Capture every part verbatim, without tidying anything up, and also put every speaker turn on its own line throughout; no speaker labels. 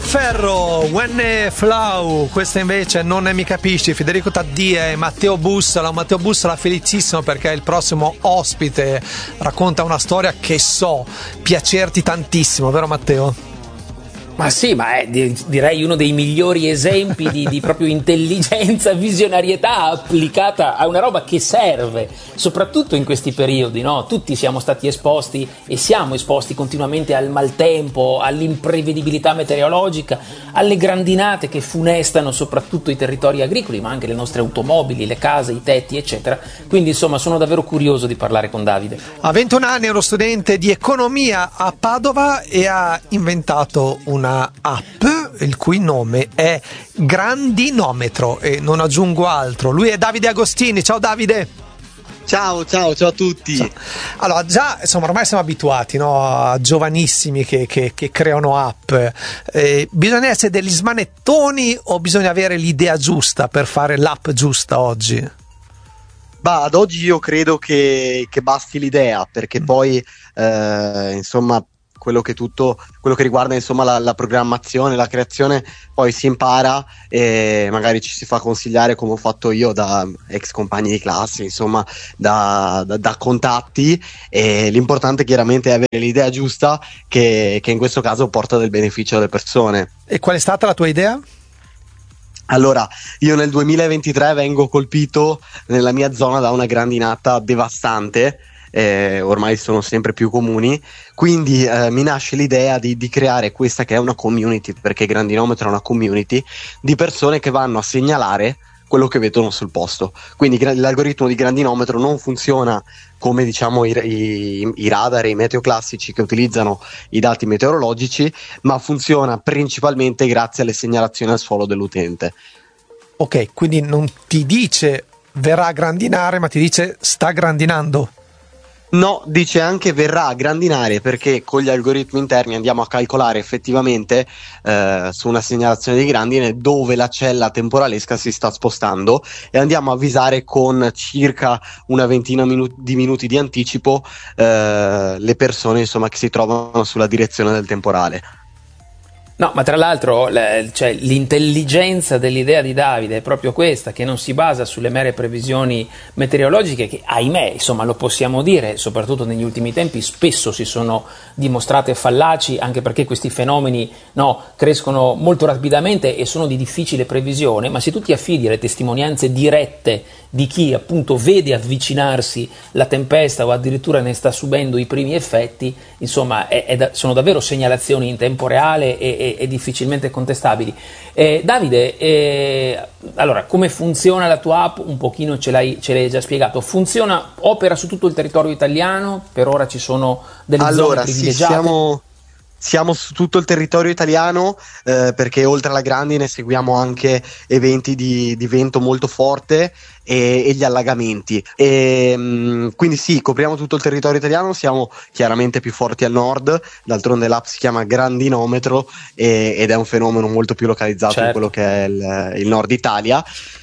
Ferro, When ne Flau, questa invece non ne mi capisci, Federico Taddia e Matteo Bussola. Matteo Bussola felicissimo perché il prossimo ospite racconta una storia che so piacerti tantissimo, vero Matteo?
Ma sì, ma è direi uno dei migliori esempi di, di proprio intelligenza, visionarietà applicata a una roba che serve, soprattutto in questi periodi, no? Tutti siamo stati esposti e siamo esposti continuamente al maltempo, all'imprevedibilità meteorologica, alle grandinate che funestano soprattutto i territori agricoli, ma anche le nostre automobili, le case, i tetti, eccetera. Quindi insomma sono davvero curioso di parlare con Davide.
A ventuno anni è uno studente di economia a Padova e ha inventato una app il cui nome è Grandinometro e non aggiungo altro. Lui è Davide Agostini. Ciao Davide.
Ciao, ciao, ciao a tutti. Ciao.
Allora, già insomma ormai siamo abituati, no, a giovanissimi che, che, che creano app. Eh, bisogna essere degli smanettoni o bisogna avere l'idea giusta per fare l'app giusta oggi?
Bah, ad oggi io credo che, che basti l'idea, perché poi eh, insomma quello che tutto quello che riguarda insomma la, la programmazione, la creazione, poi si impara e magari ci si fa consigliare, come ho fatto io, da ex compagni di classe, insomma da, da, da contatti, e l'importante chiaramente è avere l'idea giusta che, che in questo caso porta del beneficio alle persone.
E qual è stata la tua idea?
Allora, io nel duemilaventitré vengo colpito nella mia zona da una grandinata devastante. Eh, ormai sono sempre più comuni, quindi eh, mi nasce l'idea di, di creare questa che è una community, perché Grandinometro è una community di persone che vanno a segnalare quello che vedono sul posto. Quindi gra- l'algoritmo di Grandinometro non funziona come diciamo i, i, i radar e i meteo classici che utilizzano i dati meteorologici, ma funziona principalmente grazie alle segnalazioni al suolo dell'utente.
Ok, quindi non ti dice verrà a grandinare, ma ti dice sta grandinando.
No, dice anche verrà a grandinare, perché con gli algoritmi interni andiamo a calcolare effettivamente eh, su una segnalazione di grandine dove la cella temporalesca si sta spostando e andiamo a avvisare con circa una ventina minu- di minuti di anticipo eh, le persone insomma che si trovano sulla direzione del temporale.
No, ma tra l'altro le, cioè, l'intelligenza dell'idea di Davide è proprio questa, che non si basa sulle mere previsioni meteorologiche che, ahimè, insomma, lo possiamo dire, soprattutto negli ultimi tempi spesso si sono dimostrate fallaci, anche perché questi fenomeni no, crescono molto rapidamente e sono di difficile previsione, ma se tu ti affidi alle testimonianze dirette di chi appunto vede avvicinarsi la tempesta o addirittura ne sta subendo i primi effetti, insomma è, è da, sono davvero segnalazioni in tempo reale e, e e difficilmente contestabili. Eh, Davide, eh, allora come funziona la tua app? Un pochino ce l'hai, ce l'hai già spiegato. Funziona, opera su tutto il territorio italiano? Per ora ci sono delle
allora,
zone privilegiate?
Sì, siamo... Siamo su tutto il territorio italiano eh, perché oltre alla grandine seguiamo anche eventi di, di vento molto forte e, e gli allagamenti e, mh, quindi sì, copriamo tutto il territorio italiano, siamo chiaramente più forti al nord, d'altronde l'app si chiama Grandinometro e, ed è un fenomeno molto più localizzato certo. in quello che è il, il nord Italia.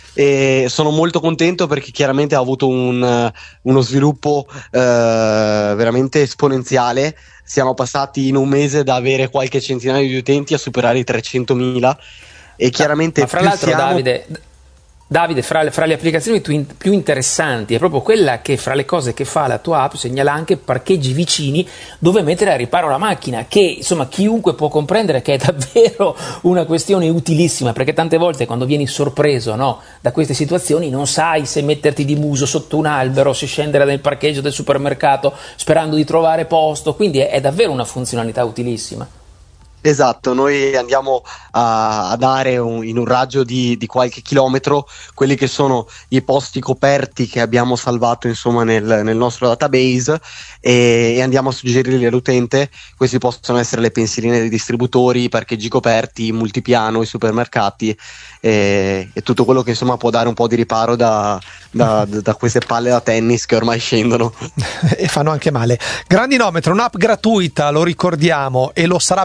E sono molto contento perché chiaramente ha avuto un, uno sviluppo eh, veramente esponenziale. Siamo passati in un mese da avere qualche centinaio di utenti a superare i trecentomila e chiaramente
ma fra
più
l'altro
siamo...
Davide Davide, fra, fra le applicazioni più interessanti è proprio quella che fra le cose che fa la tua app segnala anche parcheggi vicini dove mettere a riparo la macchina, che insomma chiunque può comprendere che è davvero una questione utilissima, perché tante volte quando vieni sorpreso no, da queste situazioni non sai se metterti di muso sotto un albero, se scendere nel parcheggio del supermercato sperando di trovare posto, quindi è, è davvero una funzionalità utilissima.
Esatto, noi andiamo a, a dare un, in un raggio di, di qualche chilometro quelli che sono i posti coperti che abbiamo salvato insomma nel, nel nostro database e, e andiamo a suggerirli all'utente. Questi possono essere le pensiline dei distributori, i parcheggi coperti, i multipiano, i supermercati e, e tutto quello che insomma può dare un po' di riparo da, da, da queste palle da tennis che ormai scendono
e fanno anche male. Grandinometro, un'app gratuita, lo ricordiamo, e lo sarà per sempre.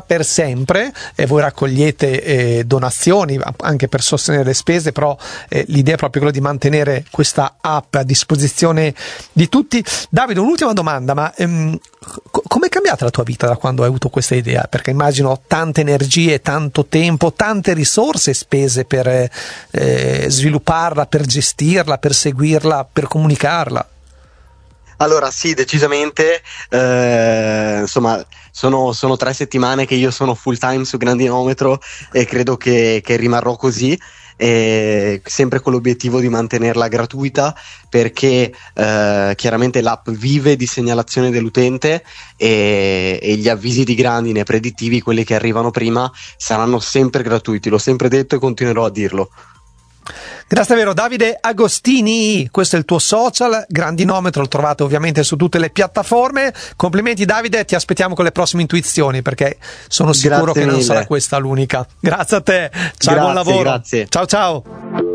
sempre, e voi raccogliete eh, donazioni anche per sostenere le spese, però eh, l'idea è proprio quella di mantenere questa app a disposizione di tutti. Davide, un'ultima domanda, ma ehm, co- com'è cambiata la tua vita da quando hai avuto questa idea? Perché immagino tante energie, tanto tempo, tante risorse spese per eh, svilupparla, per gestirla, per seguirla, per comunicarla.
Allora sì, decisamente, eh, insomma sono, sono tre settimane che io sono full time su Grandinometro e credo che, che rimarrò così, eh, sempre con l'obiettivo di mantenerla gratuita, perché eh, chiaramente l'app vive di segnalazione dell'utente e, e gli avvisi di grandine predittivi, quelli che arrivano prima, saranno sempre gratuiti, l'ho sempre detto e continuerò a dirlo.
Grazie davvero Davide Agostini, questo è il tuo social, Grandinometro, lo trovate ovviamente su tutte le piattaforme. Complimenti Davide, ti aspettiamo con le prossime intuizioni, perché sono sicuro
Grazie
che
mille.
non sarà questa l'unica. Grazie a te, ciao,
Grazie,
buon lavoro.
Grazie.
Ciao ciao.